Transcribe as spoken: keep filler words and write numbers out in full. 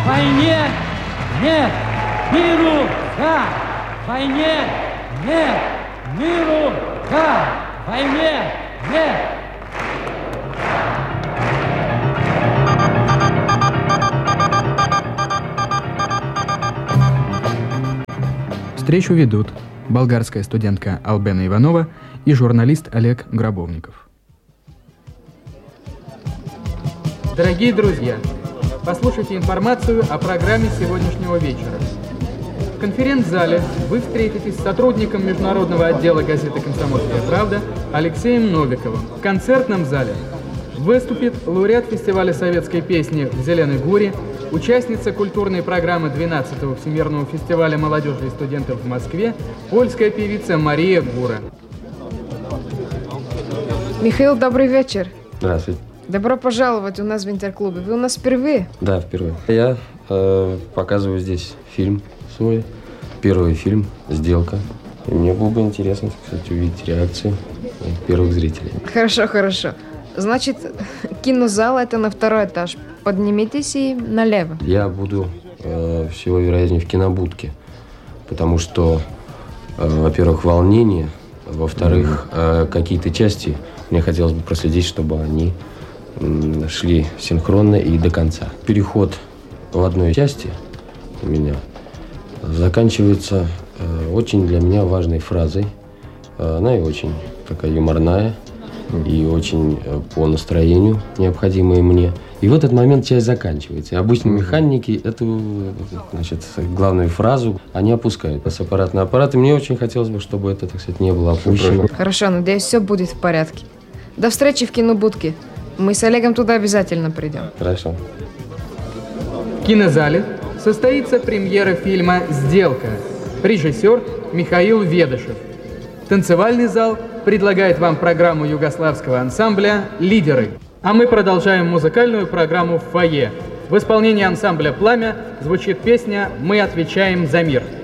Войне нет, миру да. Войне нет, миру да. Войне нет. Встречу ведут болгарская студентка Албена Иванова и журналист Олег Гробовников. Дорогие друзья, послушайте информацию о программе сегодняшнего вечера. В конференц-зале вы встретитесь с сотрудником международного отдела газеты «Комсомольская правда» Алексеем Новиковым. В концертном зале выступит лауреат фестиваля советской песни в Зеленой Гуре, участница культурной программы двенадцатого Всемирного фестиваля молодежи и студентов в Москве, польская певица Мария Гура. Михаил, добрый вечер. Здравствуйте. Добро пожаловать у нас в Интерклубе. Вы у нас впервые? Да, впервые. Я э, показываю здесь фильм свой, первый фильм «Сделка». И мне было бы интересно, кстати, увидеть реакцию первых зрителей. Хорошо, хорошо. Значит, кинозал это на второй этаж. Поднимитесь и налево. Я буду, э, всего вероятнее, в кинобудке, потому что, э, во-первых, волнение, во-вторых, э, какие-то части мне хотелось бы проследить, чтобы они э, шли синхронно и до конца. Переход в одной части у меня заканчивается э, очень для меня важной фразой. Э, она и очень такая юморная, и очень э, по настроению необходимая мне. И в этот момент часть заканчивается. Обычно механики эту, значит, главную фразу они опускают с аппарата на аппарат. И мне очень хотелось бы, чтобы это, так сказать, не было опущено. Хорошо, надеюсь, все будет в порядке. До встречи в кинобудке. Мы с Олегом туда обязательно придем. Хорошо. В кинозале состоится премьера фильма «Сделка». Режиссер Михаил Ведышев. Танцевальный зал предлагает вам программу югославского ансамбля «Лидеры». А мы продолжаем музыкальную программу в фойе. В исполнении ансамбля «Пламя» звучит песня «Мы отвечаем за мир».